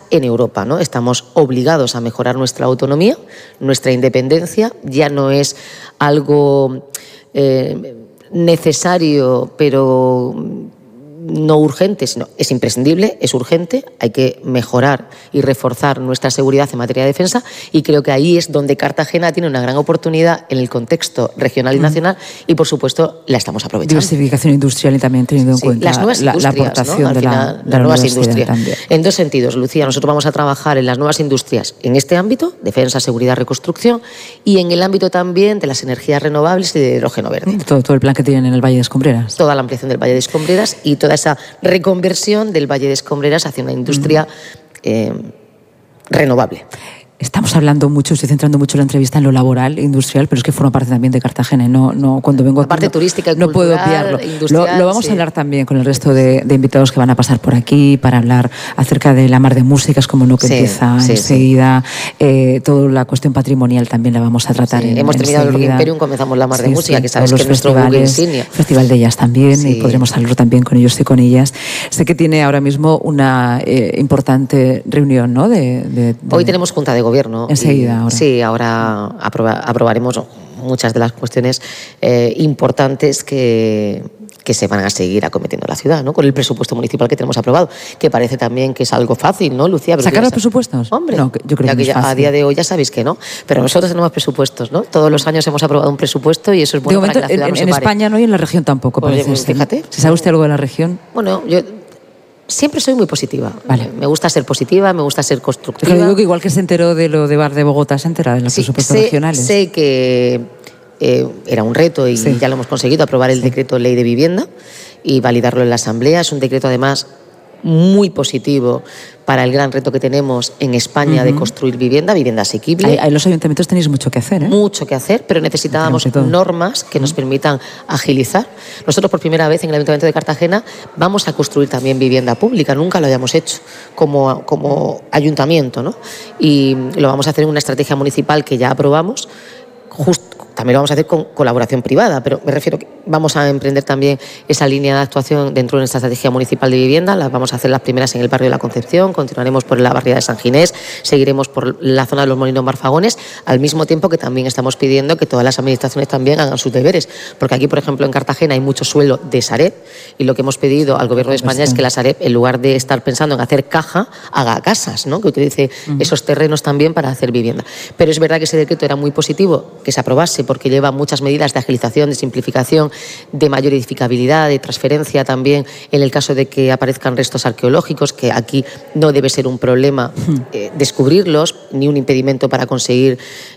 en Europa, ¿no? Estamos obligados a mejorar nuestra autonomía, nuestra independencia. Ya no es algo necesario, pero no urgente, sino es imprescindible, es urgente. Hay que mejorar y reforzar nuestra seguridad en materia de defensa, y creo que ahí es donde Cartagena tiene una gran oportunidad en el contexto regional y nacional, y por supuesto la estamos aprovechando. Diversificación industrial y también teniendo en cuenta las nuevas la aportación, ¿no? de las nuevas industrias. También. En dos sentidos, Lucía, nosotros vamos a trabajar en las nuevas industrias en este ámbito, defensa, seguridad, reconstrucción, y en el ámbito también de las energías renovables y de hidrógeno verde. Todo el plan que tienen en el Valle de Escombreras. Toda la ampliación del Valle de Escombreras y toda esa reconversión del Valle de Escombreras hacia una industria renovable. Estamos hablando mucho, estoy centrando mucho la entrevista en lo laboral, industrial, pero es que forma parte también de Cartagena. No, cuando vengo la parte turística y no cultural, puedo obviarlo. Lo vamos a hablar también con el resto de invitados que van a pasar por aquí para hablar acerca de la mar de músicas, como no, que empieza enseguida. Toda la cuestión patrimonial también la vamos a tratar hemos terminado el Imperium, comenzamos la mar de música, que sabes que es nuestro buque insignia. Festival de Jazz también, y podremos hablar también con ellos y con ellas. Sé que tiene ahora mismo una importante reunión, ¿no? Hoy tenemos Junta de Gobierno. Enseguida, ahora. Sí, ahora aprobaremos muchas de las cuestiones importantes que se van a seguir acometiendo en la ciudad, ¿no? Con el presupuesto municipal que tenemos aprobado, que parece también que es algo fácil, ¿no, Lucía? ¿Sacar los presupuestos? Hombre, no, yo creo que a día de hoy ya sabéis que no, pero nosotros tenemos presupuestos, ¿no? Todos los años hemos aprobado un presupuesto y eso es bueno. De momento, para que la ciudad no se pare. En España no, y en la región tampoco, pues, parece. Fíjate. ¿Si sabe usted algo de la región? Bueno, yo siempre soy muy positiva. Vale. Me gusta ser positiva, me gusta ser constructiva. Pero digo que igual que se enteró de lo de Bar de Bogotá, se entera de los presupuestos regionales. Sé que era un reto y ya lo hemos conseguido, aprobar el decreto ley de vivienda y validarlo en la Asamblea. Es un decreto además muy positivo para el gran reto que tenemos en España de construir vivienda asequible. Ahí los ayuntamientos tenéis mucho que hacer, ¿eh? Mucho que hacer, pero necesitábamos normas que nos permitan agilizar. Nosotros por primera vez en el Ayuntamiento de Cartagena vamos a construir también vivienda pública, nunca lo habíamos hecho como ayuntamiento, ¿no? Y lo vamos a hacer en una estrategia municipal que ya aprobamos. También lo vamos a hacer con colaboración privada, pero me refiero que vamos a emprender también esa línea de actuación dentro de nuestra estrategia municipal de vivienda. Las vamos a hacer las primeras en el barrio de la Concepción, continuaremos por la barriada de San Ginés, seguiremos por la zona de los Molinos Marfagones, al mismo tiempo que también estamos pidiendo que todas las administraciones también hagan sus deberes, porque aquí, por ejemplo, en Cartagena hay mucho suelo de Sareb, y lo que hemos pedido al Gobierno de España es que la Sareb, en lugar de estar pensando en hacer caja, haga casas, ¿no? Que utilice esos terrenos también para hacer vivienda. Pero es verdad que ese decreto era muy positivo que se aprobase, porque lleva muchas medidas de agilización, de simplificación, de mayor edificabilidad, de transferencia también en el caso de que aparezcan restos arqueológicos, que aquí no debe ser un problema descubrirlos, ni un impedimento para conseguir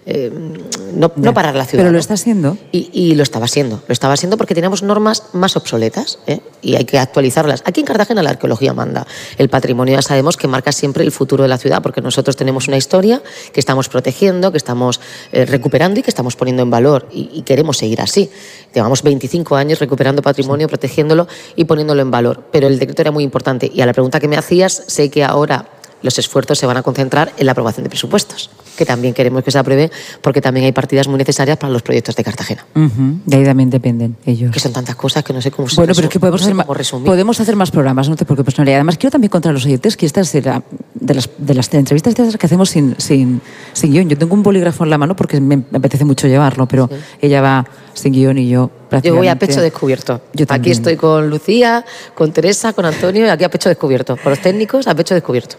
no parar la ciudad. Pero lo está haciendo. Y lo estaba siendo porque tenemos normas más obsoletas, y hay que actualizarlas. Aquí en Cartagena la arqueología manda. El patrimonio ya sabemos que marca siempre el futuro de la ciudad, porque nosotros tenemos una historia que estamos protegiendo, que estamos recuperando y que estamos poniendo en valor, y queremos seguir así. Llevamos 25 años recuperando patrimonio, protegiéndolo y poniéndolo en valor. Pero el decreto era muy importante, y a la pregunta que me hacías, sé que ahora los esfuerzos se van a concentrar en la aprobación de presupuestos, que también queremos que se apruebe, porque también hay partidas muy necesarias para los proyectos de Cartagena. De ahí también dependen ellos. Que son tantas cosas que no sé cómo se Bueno, pero es que podemos hacer más programas, no te preocupes, Noelia. Además, quiero también contar a los oyentes que esta es de las entrevistas que hacemos sin guión. Yo tengo un bolígrafo en la mano porque me apetece mucho llevarlo, pero ella va sin guión y yo prácticamente... Yo voy a pecho descubierto. Aquí estoy con Lucía, con Teresa, con Antonio, y aquí a pecho descubierto. Con los técnicos, a pecho descubierto.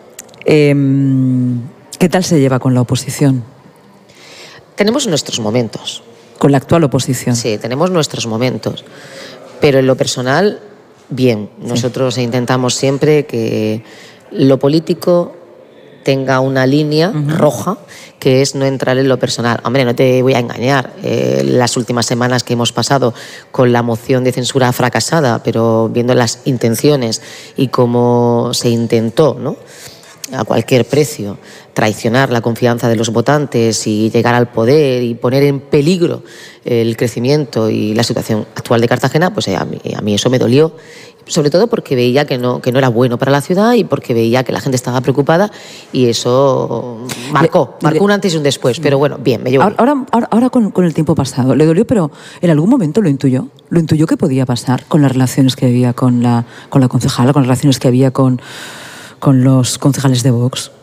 ¿Qué tal se lleva con la oposición? Tenemos nuestros momentos. ¿Con la actual oposición? Sí, tenemos nuestros momentos. Pero en lo personal, bien. Nosotros intentamos siempre que lo político tenga una línea roja, que es no entrar en lo personal. Hombre, no te voy a engañar. Las últimas semanas que hemos pasado con la moción de censura fracasada, pero viendo las intenciones y cómo se intentó, ¿no?, a cualquier precio, traicionar la confianza de los votantes y llegar al poder y poner en peligro el crecimiento y la situación actual de Cartagena, pues a mí eso me dolió, sobre todo porque veía que no era bueno para la ciudad y porque veía que la gente estaba preocupada, y eso marcó un antes y un después. Pero bueno, bien, me llevó. Ahora con el tiempo pasado, le dolió, pero en algún momento lo intuyó que podía pasar con las relaciones que había con la concejala, con las relaciones que había con los concejales de Vox.